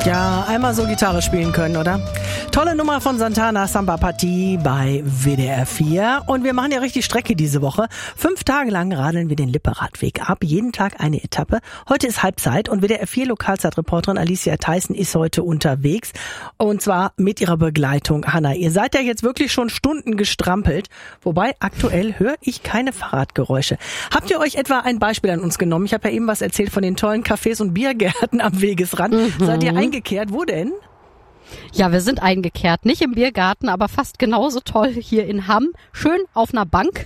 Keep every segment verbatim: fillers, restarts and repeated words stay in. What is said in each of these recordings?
ja, einmal so Gitarre spielen können, oder? Tolle Nummer von Santana, Samba Partie bei W D R vier. Und wir machen ja richtig Strecke diese Woche. Fünf Tage lang radeln wir den Lippe-Radweg ab. Jeden Tag eine Etappe. Heute ist Halbzeit und W D R vier Lokalzeitreporterin Alicia Theissen ist heute unterwegs. Und zwar mit ihrer Begleitung Hanna. Ihr seid ja jetzt wirklich schon Stunden gestrampelt. Wobei aktuell höre ich keine Fahrradgeräusche. Habt ihr euch etwa ein Beispiel an uns genommen? Ich habe ja eben was erzählt von den tollen Cafés und Biergärten am Wegesrand. Mhm. Seid ihr eingekehrt? Wo denn? Ja, wir sind eingekehrt. Nicht im Biergarten, aber fast genauso toll hier in Hamm. Schön auf einer Bank.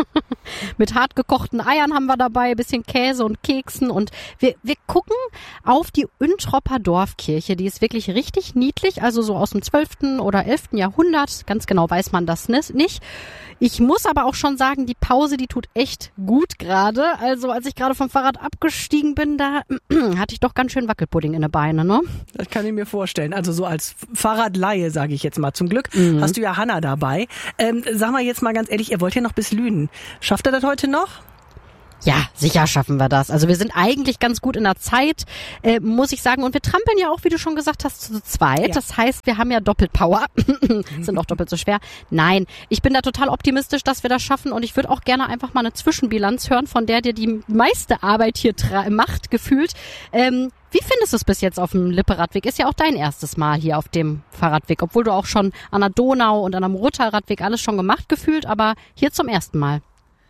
Mit hart gekochten Eiern haben wir dabei, bisschen Käse und Keksen. Und wir, wir gucken auf die Untropper Dorfkirche. Die ist wirklich richtig niedlich, also so aus dem zwölften oder elften Jahrhundert. Ganz genau weiß man das nicht. Ich muss aber auch schon sagen, die Pause, die tut echt gut gerade. Also als ich gerade vom Fahrrad abgestiegen bin, da hatte ich doch ganz schön Wackelpudding in den Beinen, ne? Das kann ich mir vorstellen. Also so als Fahrradleihe, sage ich jetzt mal. Zum Glück mhm. hast du ja Hanna dabei. Ähm, sag mal jetzt mal ganz ehrlich, ihr wollt ja noch bis Lünen. Schafft ihr das heute noch? Ja, sicher schaffen wir das. Also wir sind eigentlich ganz gut in der Zeit, äh, muss ich sagen. Und wir trampeln ja auch, wie du schon gesagt hast, zu zweit. Ja. Das heißt, wir haben ja doppelt Power. Sind auch doppelt so schwer. Nein, ich bin da total optimistisch, dass wir das schaffen. Und ich würde auch gerne einfach mal eine Zwischenbilanz hören, von der dir die meiste Arbeit hier tra- macht, gefühlt. Ähm, wie findest du es bis jetzt auf dem Lippe-Radweg? Ist ja auch dein erstes Mal hier auf dem Fahrradweg. Obwohl du auch schon an der Donau und an einem Rutterradweg alles schon gemacht gefühlt. Aber hier zum ersten Mal.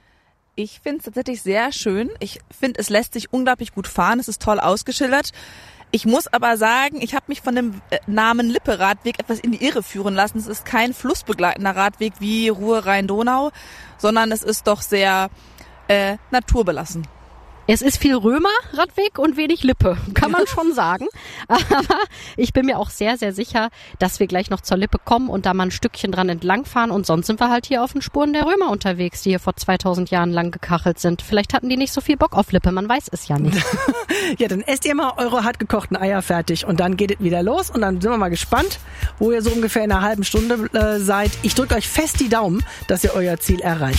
Ich finde es tatsächlich sehr schön. Ich finde, es lässt sich unglaublich gut fahren. Es ist toll ausgeschildert. Ich muss aber sagen, ich habe mich von dem Namen Lippe-Radweg etwas in die Irre führen lassen. Es ist kein flussbegleitender Radweg wie Ruhr-Rhein-Donau, sondern es ist doch sehr äh, naturbelassen. Es ist viel Römer-Radweg und wenig Lippe, kann man schon sagen. Aber ich bin mir auch sehr, sehr sicher, dass wir gleich noch zur Lippe kommen und da mal ein Stückchen dran entlangfahren. Und sonst sind wir halt hier auf den Spuren der Römer unterwegs, die hier vor zweitausend Jahren lang gekachelt sind. Vielleicht hatten die nicht so viel Bock auf Lippe, man weiß es ja nicht. Ja, dann esst ihr mal eure hartgekochten Eier fertig und dann geht es wieder los. Und dann sind wir mal gespannt, wo ihr so ungefähr in einer halben Stunde äh, seid. Ich drücke euch fest die Daumen, dass ihr euer Ziel erreicht.